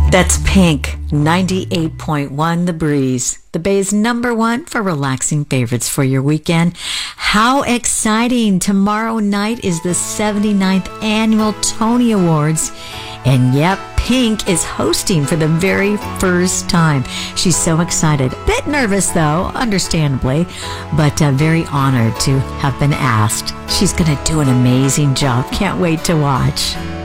That's Pink, 98.1 The Breeze, the Bay's #1 for relaxing favorites for your weekend. How exciting! Tomorrow night is the 79th Annual Tony Awards. And yep, Pink is hosting for the very first time. She's so excited. A bit nervous though, understandably, but very honored to have been asked. She's going to do an amazing job. Can't wait to watch.